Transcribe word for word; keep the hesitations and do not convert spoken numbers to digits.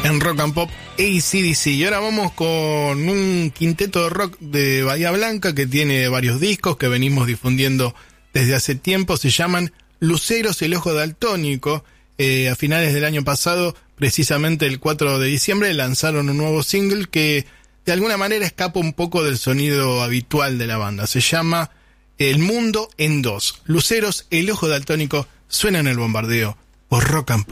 en Rock and Pop A C D C. Y ahora vamos con un quinteto de rock de Bahía Blanca que tiene varios discos que venimos difundiendo desde hace tiempo. Se llaman Luceros, el Ojo Daltónico. Eh, a finales del año pasado, precisamente el cuatro de diciembre, lanzaron un nuevo single que de alguna manera escapa un poco del sonido habitual de la banda. Se llama El Mundo en Dos. Luceros, el Ojo Daltónico, suena en el bombardeo por Rock and Pop.